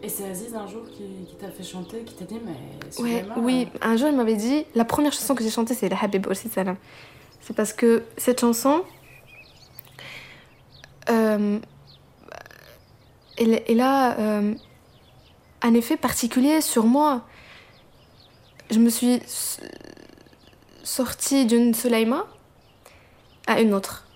Et c'est Aziz un jour qui t'a fait chanter, qui t'a dit mais Ouais, Souleymane, oui, un jour il m'avait dit, la première chanson que j'ai chantée c'est La Habib aussi Salam. C'est parce que cette chanson, euh, elle a un effet particulier sur moi. Je me suis sortie d'une Soulaïma à une autre.